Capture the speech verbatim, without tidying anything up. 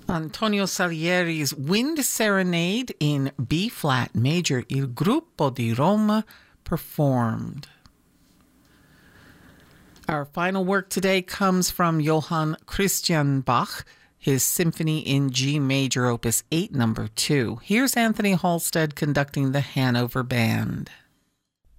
Antonio Salieri's Wind Serenade in B-flat major, Il Gruppo di Roma performed. Our final work today comes from Johann Christian Bach, his Symphony in G major, opus eight, number two. Here's Anthony Halstead conducting the Hanover Band.